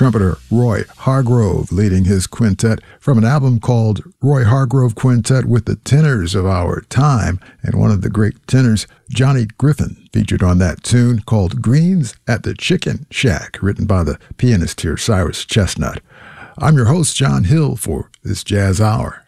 trumpeter Roy Hargrove leading his quintet from an album called Roy Hargrove Quintet with the Tenors of Our Time, and one of the great tenors, Johnny Griffin, featured on that tune called Greens at the Chicken Shack, written by the pianist here, Cyrus Chestnut. I'm your host, John Hill, for this Jazz Hour.